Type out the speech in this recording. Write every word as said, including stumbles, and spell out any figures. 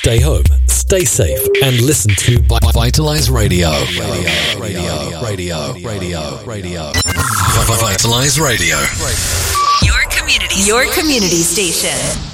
Stay home, stay safe, and listen to Vitalize Radio. Radio, radio, radio, radio, radio. Vitalize Radio. Your community, your community station.